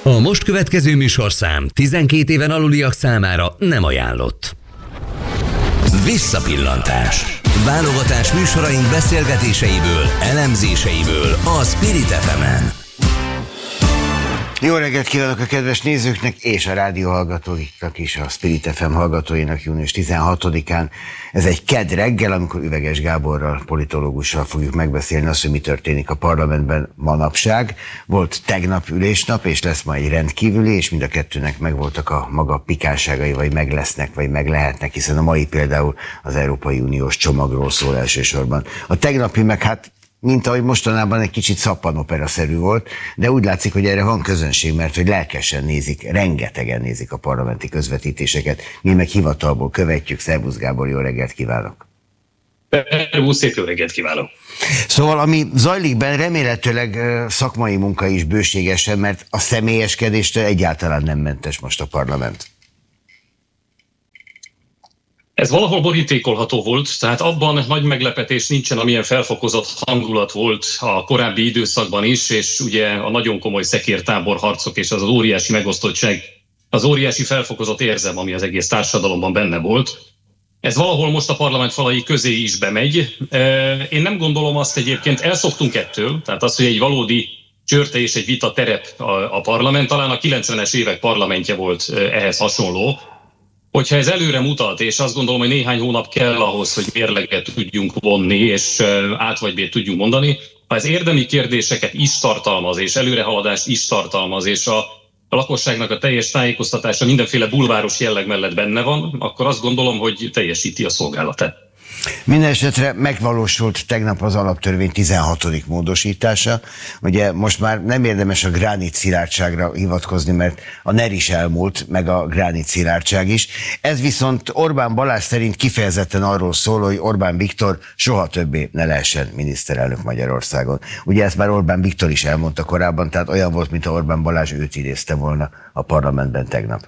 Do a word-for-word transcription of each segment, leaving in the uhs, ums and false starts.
A most következő műsorszám tizenkét éven aluliak számára nem ajánlott. Visszapillantás. Válogatás műsoraink beszélgetéseiből, elemzéseiből a Spirit ef emen. Jó reggelt kívánok a kedves nézőknek és a rádió hallgatóiknak is, a Spirit ef em hallgatóinak június tizenhatodikán. Ez egy kedd reggel, amikor Üveges Gáborral, politológussal fogjuk megbeszélni azt, hogy mi történik a parlamentben manapság. Volt tegnap ülésnap, és lesz ma egy rendkívüli, és mind a kettőnek megvoltak a maga pikánságai, vagy meg lesznek, vagy meg lehetnek, hiszen a mai például az Európai Uniós csomagról szól elsősorban. A tegnapi meg hát mint ahogy mostanában egy kicsit szappanopera-szerű volt, de úgy látszik, hogy erre van közönség, mert hogy lelkesen nézik, rengetegen nézik a parlamenti közvetítéseket. Mi meg hivatalból követjük. Szervusz Gábor, jó reggelt kívánok! Szervusz, szép jó reggelt kívánok! Szóval ami zajlik benne, remélhetőleg szakmai munka is bőségesen, mert a személyeskedéstől egyáltalán nem mentes most a parlament. Ez valahol borítékolható volt, tehát abban nagy meglepetés nincsen, amilyen felfokozott hangulat volt a korábbi időszakban is, és ugye a nagyon komoly szekértábor harcok és az, az óriási megosztottság, az óriási felfokozott érzem, ami az egész társadalomban benne volt. Ez valahol most a parlament falai közé is bemegy. Én nem gondolom azt egyébként, elszoktunk ettől, tehát az, hogy egy valódi csörte és egy vita terep a, a parlament, talán a kilencvenes évek parlamentje volt ehhez hasonló. Hogyha ez előre mutat, és azt gondolom, hogy néhány hónap kell ahhoz, hogy mérleget tudjunk vonni, és át vagy bét tudjunk mondani, ha ez érdemi kérdéseket is tartalmaz, és előrehaladást is tartalmaz, és a, a lakosságnak a teljes tájékoztatása mindenféle bulváros jelleg mellett benne van, akkor azt gondolom, hogy teljesíti a szolgálatát. Minden esetre megvalósult tegnap az alaptörvény tizenhatodik módosítása. Ugye most már nem érdemes a gránit szilárdságra hivatkozni, mert a NER is elmúlt, meg a gránit szilárdság is. Ez viszont Orbán Balázs szerint kifejezetten arról szól, hogy Orbán Viktor soha többé ne lehessen miniszterelnök Magyarországon. Ugye ezt már Orbán Viktor is elmondta korábban, tehát olyan volt, mintha Orbán Balázs őt idézte volna a parlamentben tegnap.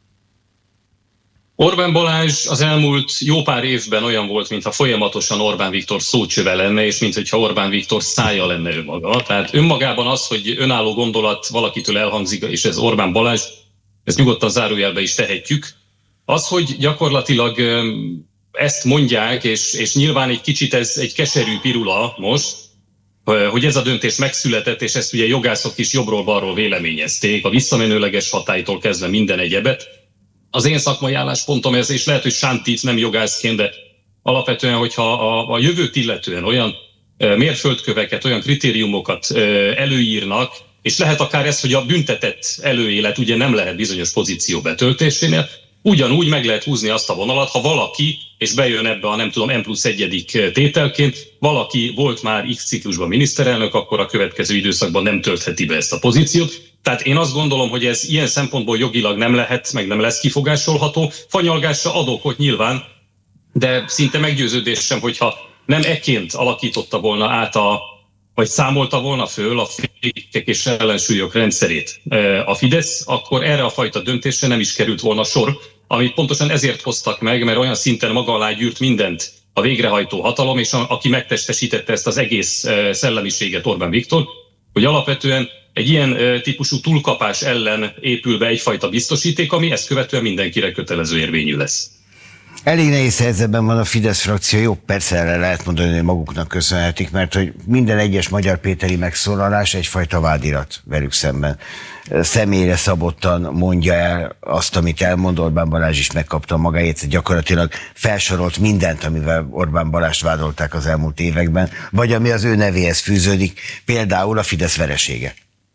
Orbán Balázs az elmúlt jó pár évben olyan volt, mintha folyamatosan Orbán Viktor szócsöve lenne, és mintha Orbán Viktor szája lenne ő maga. Tehát önmagában az, hogy önálló gondolat valakitől elhangzik, és ez Orbán Balázs, ezt nyugodtan zárójelbe is tehetjük. Az, hogy gyakorlatilag ezt mondják, és, és nyilván egy kicsit ez egy keserű pirula most, hogy ez a döntés megszületett, és ezt ugye jogászok is jobbról-balról véleményezték, a visszamenőleges hatálytól kezdve minden egyebet. Az én szakmai álláspontom ez, és lehet, hogy sántít nem jogászként, de alapvetően, hogyha a, a jövőt illetően olyan e, mérföldköveket, olyan kritériumokat e, előírnak, és lehet akár ez, hogy a büntetett előélet ugye nem lehet bizonyos pozíció betöltésénél, ugyanúgy meg lehet húzni azt a vonalat, ha valaki, és bejön ebbe a nem tudom, M plusz egyedik tételként, valaki volt már X ciklusban miniszterelnök, akkor a következő időszakban nem töltheti be ezt a pozíciót. Tehát én azt gondolom, hogy ez ilyen szempontból jogilag nem lehet, meg nem lesz kifogásolható. Fanyalgásra ad okot nyilván, de szinte meggyőződésem, hogyha nem ekként alakította volna át a, vagy számolta volna föl a fékek és ellensúlyok rendszerét a Fidesz, akkor erre a fajta döntésre nem is került volna sor, amit pontosan ezért hoztak meg, mert olyan szinten maga alá gyűrt mindent a végrehajtó hatalom, és a, aki megtestesítette ezt az egész szellemiséget, Orbán Viktor, hogy alapvetően egy ilyen típusú túlkapás ellen épül be egyfajta biztosíték, ami ezt követően mindenkire kötelező érvényű lesz. Elég nehéz helyzetben van a Fidesz frakció, jó, persze erre lehet mondani, hogy maguknak köszönhetik, mert hogy minden egyes Magyar Péteri megszólalás egyfajta vádirat velük szemben. Személyre szabottan mondja el azt, amit elmond. Orbán Balázs is megkapta magáét, gyakorlatilag felsorolt mindent, amivel Orbán Balázst vádolták az elmúlt években, vagy ami az ő nevéhez fűződik, például a Fidesz veresége.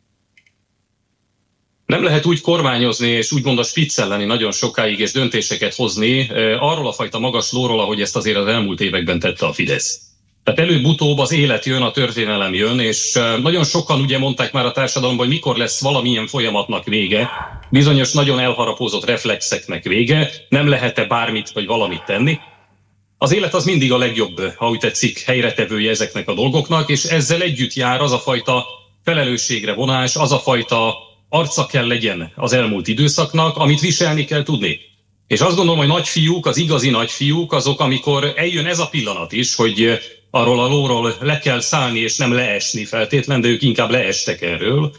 Nem lehet úgy kormányozni, és úgymond a spiccelleni nagyon sokáig, és döntéseket hozni arról a fajta magas lóról, ahogy ezt azért az elmúlt években tette a Fidesz. Tehát előbb-utóbb az élet jön, a történelem jön, és nagyon sokan ugye mondták már a társadalomban, hogy mikor lesz valamilyen folyamatnak vége, bizonyos nagyon elharapózott reflexeknek vége, nem lehet-e bármit vagy valamit tenni. Az élet az mindig a legjobb, ha úgy tetszik, helyretevője ezeknek a dolgoknak, és ezzel együtt jár az a fajta felelősségre vonás, az a fajta arca kell legyen az elmúlt időszaknak, amit viselni kell tudni. És azt gondolom, hogy nagyfiúk, az igazi nagyfiúk azok, amikor eljön ez a pillanat is, hogy arról a lóról le kell szállni és nem leesni feltétlen, de ők inkább leestek erről,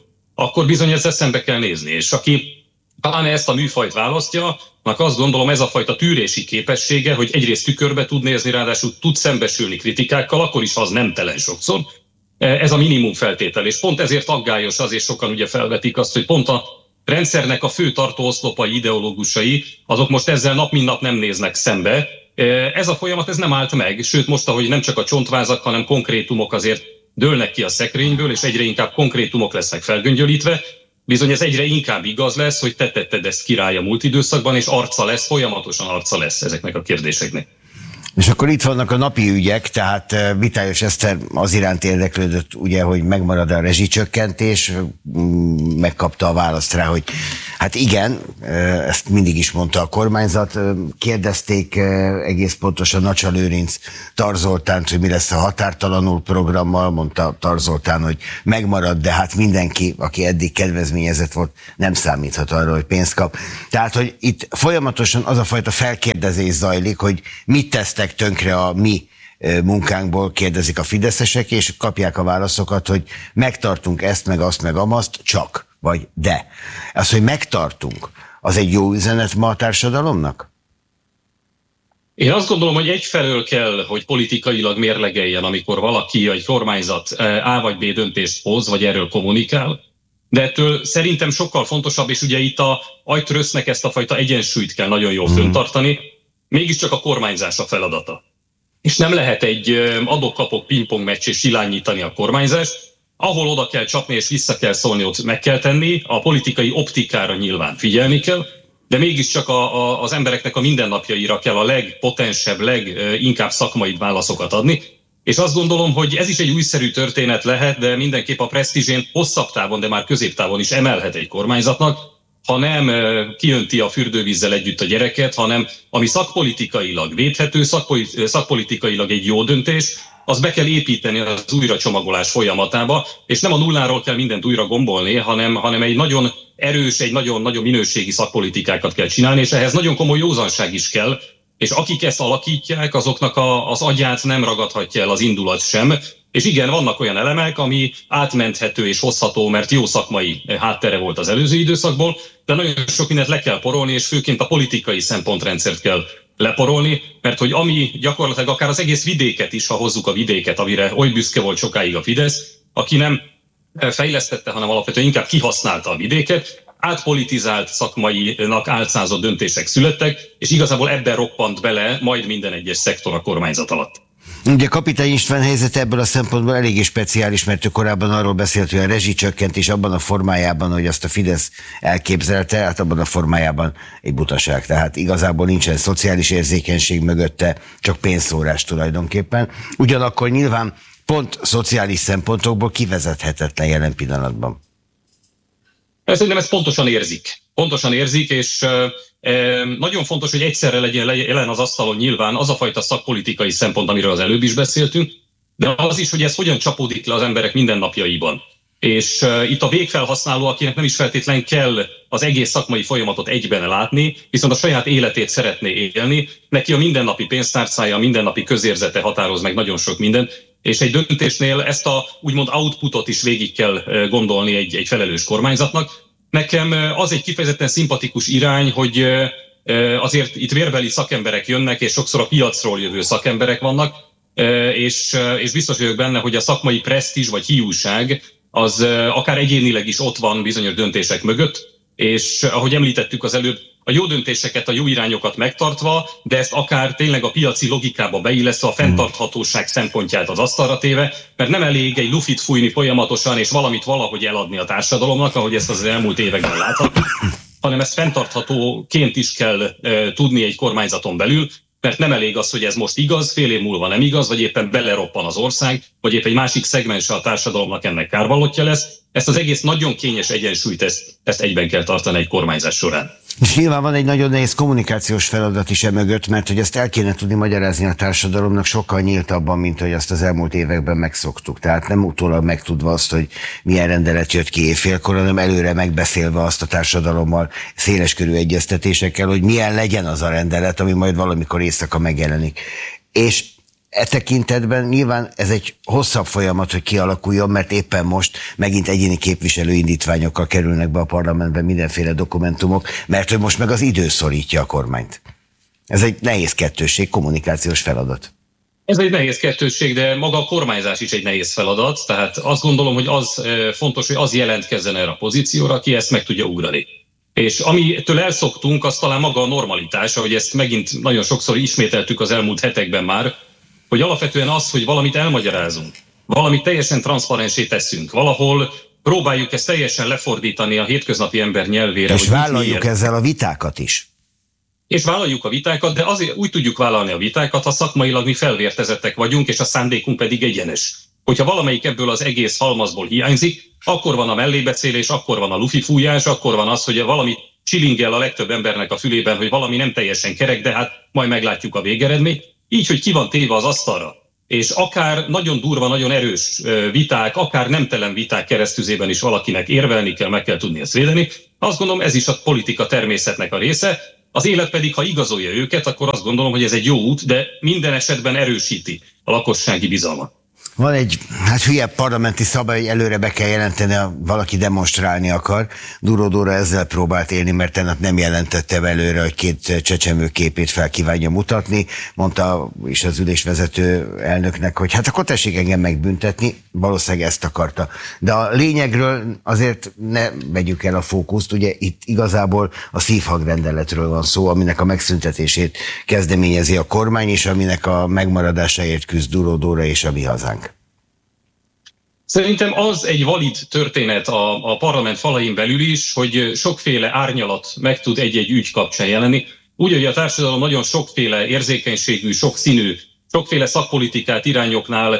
akkor bizony ezt eszembe kell nézni. És aki talán ezt a műfajt választja, annak azt gondolom ez a fajta tűrési képessége, hogy egyrészt tükörbe tud nézni, ráadásul tud szembesülni kritikákkal, akkor is, ha az nemtelen sokszor. Ez a minimum feltétel, és pont ezért aggályos az, és sokan ugye felvetik azt, hogy pont a rendszernek a fő tartóoszlopai, ideológusai, azok most ezzel nap mint nap nem néznek szembe. Ez a folyamat ez nem állt meg, sőt most, ahogy nem csak a csontvázak, hanem konkrétumok azért dőlnek ki a szekrényből, és egyre inkább konkrétumok lesznek felgöngyölítve, bizony ez egyre inkább igaz lesz, hogy te tetted ezt király a múlt időszakban, és arca lesz, folyamatosan arca lesz ezeknek a kérdéseknek. És akkor itt vannak a napi ügyek, tehát Vitályos Eszter az iránt érdeklődött, ugye, hogy megmarad a rezsicsökkentés, megkapta a választ rá, hogy hát igen, ezt mindig is mondta a kormányzat. Kérdezték egész pontosan Nacsa Lőrinc Tar Zoltánt, hogy mi lesz a határtalanul programmal, mondta Tar Zoltán, hogy megmarad, de hát mindenki, aki eddig kedvezményezett volt, nem számíthat arra, hogy pénzt kap. Tehát, hogy itt folyamatosan az a fajta felkérdezés zajlik, hogy mit tesztek tönkre a mi munkánkból, kérdezik a fideszesek, és kapják a válaszokat, hogy megtartunk ezt, meg azt, meg amazt, csak, vagy de. Az, hogy megtartunk, az egy jó üzenet ma a társadalomnak? Én azt gondolom, hogy egyfelől kell, hogy politikailag mérlegeljen, amikor valaki, egy kormányzat A vagy B döntést hoz, vagy erről kommunikál, de ettől szerintem sokkal fontosabb, és ugye itt a agytrösznek ezt a fajta egyensúlyt kell nagyon jól föntartani, mégiscsak a kormányzás a feladata. És nem lehet egy adok-kapok pingpong meccs és silányítani a kormányzást, ahol oda kell csapni és vissza kell szólni, ott meg kell tenni, a politikai optikára nyilván figyelni kell, de mégiscsak a, a, az embereknek a mindennapjaira kell a legpotensebb, leginkább szakmai válaszokat adni. És azt gondolom, hogy ez is egy újszerű történet lehet, de mindenképp a presztízsén hosszabb távon, de már középtávon is emelhet egy kormányzatnak, ha nem kiönti a fürdővízzel együtt a gyereket, hanem ami szakpolitikailag védhető, szakpolitikailag egy jó döntés, az be kell építeni az újracsomagolás folyamatába, és nem a nulláról kell mindent újra gombolni, hanem, hanem egy nagyon erős, egy nagyon-nagyon minőségi szakpolitikákat kell csinálni, és ehhez nagyon komoly józanság is kell, és akik ezt alakítják, azoknak a, az agyát nem ragadhatja el az indulat sem. És igen, vannak olyan elemek, ami átmenthető és hozható, mert jó szakmai háttere volt az előző időszakból, de nagyon sok mindent le kell porolni, és főként a politikai szempontrendszert kell leporolni, mert hogy ami gyakorlatilag akár az egész vidéket is, ha hozzuk a vidéket, amire oly büszke volt sokáig a Fidesz, aki nem fejlesztette, hanem alapvetően inkább kihasználta a vidéket, átpolitizált szakmainak álcázott döntések születtek, és igazából ebben roppant bele majd minden egyes szektor a kormányzat alatt. Ugye Kapitány István helyzet ebből a szempontból eléggé speciális, mert ő korábban arról beszélt, hogy a rezsicsökkentés abban a formájában, hogy azt a Fidesz elképzelte, hát abban a formájában egy butaság. Tehát igazából nincsen szociális érzékenység mögötte, csak pénzszórás tulajdonképpen. Ugyanakkor nyilván pont szociális szempontokból kivezethetetlen jelen pillanatban. Szerintem ezt pontosan érzik. Pontosan érzik, és e, nagyon fontos, hogy egyszerre legyen jelen az asztalon nyilván az a fajta szakpolitikai szempont, amiről az előbb is beszéltünk, de az is, hogy ez hogyan csapódik le az emberek mindennapjaiban. És e, itt a végfelhasználó, akinek nem is feltétlen kell az egész szakmai folyamatot egyben látni, viszont a saját életét szeretné élni, neki a mindennapi pénztárcája, a mindennapi közérzete határoz meg nagyon sok mindent, és egy döntésnél ezt a úgymond outputot is végig kell gondolni egy, egy felelős kormányzatnak. Nekem az egy kifejezetten szimpatikus irány, hogy azért itt vérbeli szakemberek jönnek, és sokszor a piacról jövő szakemberek vannak, és, és biztos vagyok benne, hogy a szakmai presztízs vagy hiúság az akár egyénileg is ott van bizonyos döntések mögött, és ahogy említettük az előbb, a jó döntéseket, a jó irányokat megtartva, de ezt akár tényleg a piaci logikába beillesztve, a fenntarthatóság szempontját az asztalra téve, mert nem elég egy lufit fújni folyamatosan, és valamit valahogy eladni a társadalomnak, ahogy ezt az elmúlt években láthatjuk, hanem ezt fenntarthatóként is kell e, tudni egy kormányzaton belül, mert nem elég az, hogy ez most igaz, fél év múlva nem igaz, vagy éppen beleroppan az ország, vagy éppen egy másik szegmense a társadalomnak ennek kárvallottja lesz. Ezt az egész nagyon kényes egyensúlyt, ezt, ezt egyben kell tartani egy kormányzás során. És nyilván van egy nagyon nehéz kommunikációs feladat is emögött, mert hogy ezt el kéne tudni magyarázni a társadalomnak sokkal nyíltabban, mint hogy azt az elmúlt években megszoktuk. Tehát nem utólag megtudva azt, hogy milyen rendelet jött ki évfélkor, hanem előre megbeszélve azt a társadalommal, széleskörű egyeztetésekkel, hogy milyen legyen az a rendelet, ami majd valamikor éjszaka megjelenik. És e tekintetben nyilván ez egy hosszabb folyamat, hogy kialakuljon, mert éppen most megint egyéni képviselő indítványokkal kerülnek be a parlamentben mindenféle dokumentumok, mert hogy most meg az idő szorítja a kormányt. Ez egy nehéz kettősség, kommunikációs feladat. Ez egy nehéz kettősség, de maga a kormányzás is egy nehéz feladat, tehát azt gondolom, hogy az fontos, hogy az jelentkezzen erre a pozícióra, aki ezt meg tudja ugrani. És amitől elszoktunk, az talán maga a normalitás, ahogy ezt megint nagyon sokszor ismételtük az elmúlt hetekben már, hogy alapvetően az, hogy valamit elmagyarázunk, valamit teljesen transzparensé teszünk, valahol próbáljuk ezt teljesen lefordítani a hétköznapi ember nyelvére. És vállaljuk ezzel a vitákat is. És vállaljuk a vitákat, de azért úgy tudjuk vállalni a vitákat, ha szakmailag mi felvértezettek vagyunk, és a szándékunk pedig egyenes. Hogyha valamelyik ebből az egész halmazból hiányzik, akkor van a mellébeszélés, akkor van a lufifújás, akkor van az, hogy valami csilingel a legtöbb embernek a fülében, hogy valami nem teljesen kerek, de hát majd meglátjuk a végeredményt. Így, hogy ki van téve az asztalra. És akár nagyon durva, nagyon erős viták, akár nemtelen viták keresztüzében is valakinek érvelni kell, meg kell tudni ezt védeni. Azt gondolom, ez is a politika természetnek a része. Az élet pedig, ha igazolja őket, akkor azt gondolom, hogy ez egy jó út, de minden esetben erősíti a lakossági bizalmat. Van egy hát hülye parlamenti szabály, hogy előre be kell jelenteni, ha valaki demonstrálni akar. Duró Dóra ezzel próbált élni, mert tegnap nem jelentette előre, hogy két csecsemő képét fel kívánja mutatni. Mondta is az ülésvezető elnöknek, hogy hát akkor tessék engem megbüntetni. Valószínűleg ezt akarta. De a lényegről azért ne vegyük el a fókuszt. Ugye itt igazából a szívhangrendeletről van szó, aminek a megszüntetését kezdeményezi a kormány, és aminek a megmaradásáért küzd Duró Dóra és a Mi Hazánk. Szerintem az egy valid történet a, a parlament falain belül is, hogy sokféle árnyalat meg tud egy-egy ügy kapcsán jelenni. Úgy, hogy a társadalom nagyon sokféle érzékenységű, sokszínű, sokféle szakpolitikát irányoknál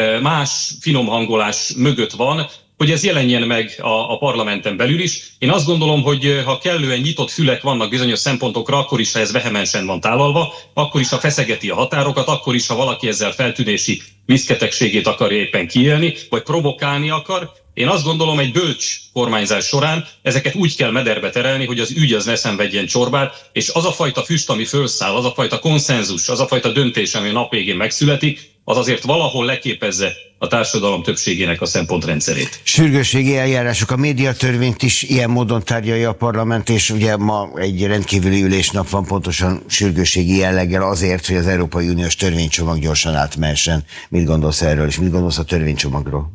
más finomhangolás mögött van, hogy ez jelenjen meg a, a parlamenten belül is. Én azt gondolom, hogy ha kellően nyitott fülek vannak bizonyos szempontokra, akkor is, ha ez vehemensen van tálalva, akkor is, ha feszegeti a határokat, akkor is, ha valaki ezzel feltűnési viszketegségét akarja éppen kiélni, vagy provokálni akar. Én azt gondolom, egy bölcs kormányzás során ezeket úgy kell mederbe terelni, hogy az ügy az ne szenvedjen csorbát, és az a fajta füst, ami fölszáll, az a fajta konszenzus, az a fajta döntés, ami a nap végén megszületik, az azért valahol leképezze a társadalom többségének a szempontrendszerét. Sürgősségi eljárások, a médiatörvényt is ilyen módon tárgyalja a parlament, és ugye ma egy rendkívüli ülésnap van pontosan sürgősségi jelleggel azért, hogy az Európai Uniós törvénycsomag gyorsan átmehessen. Mit gondolsz erről, és mit gondolsz a törvénycsomagról?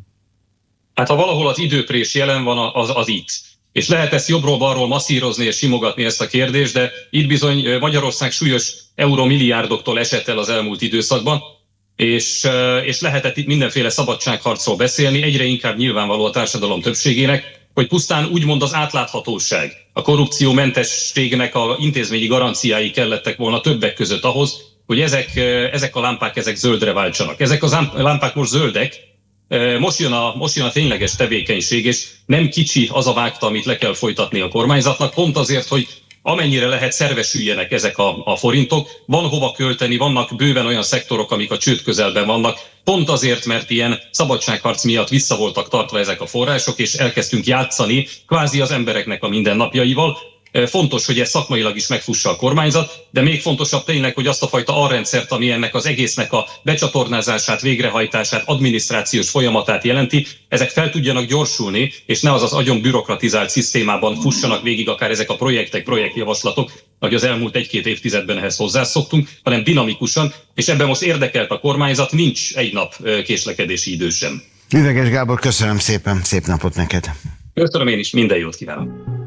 Hát ha valahol az időprés jelen van, az, az itt. És lehet ezt jobbról-balról masszírozni és simogatni ezt a kérdést, de itt bizony Magyarország súlyos euromilliárdoktól esett el az elmúlt időszakban, és, és lehetett itt mindenféle szabadságharcról beszélni, egyre inkább nyilvánvaló a társadalom többségének, hogy pusztán úgymond az átláthatóság, a korrupciómentességnek a intézményi garanciái kellettek volna többek között ahhoz, hogy ezek, ezek a lámpák ezek zöldre váltsanak. Ezek az lámpák most zöldek, most jön, a, most jön a tényleges tevékenység, és nem kicsi az a vágta, amit le kell folytatni a kormányzatnak, pont azért, hogy amennyire lehet szervesüljenek ezek a, a forintok, van hova költeni, vannak bőven olyan szektorok, amik a csőd közelben vannak, pont azért, mert ilyen szabadságharc miatt vissza voltak tartva ezek a források, és elkezdtünk játszani kvázi az embereknek a mindennapjaival. Fontos, hogy ez szakmailag is megfussa a kormányzat, de még fontosabb tényleg, hogy azt a fajta alrendszert, ami ennek az egésznek a becsatornázását, végrehajtását, adminisztrációs folyamatát jelenti, ezek fel tudjanak gyorsulni, és ne az az agyon bürokratizált szisztémában fussanak végig akár ezek a projektek, projektjavaslatok, ahogy az elmúlt egy-két évtizedben ehhez hozzászoktunk, hanem dinamikusan, és ebben most érdekelt a kormányzat, nincs egy nap késlekedési idő sem. Üveges Gábor, köszönöm szépen, szép napot neked! Köszönöm én is, minden jót kívánok!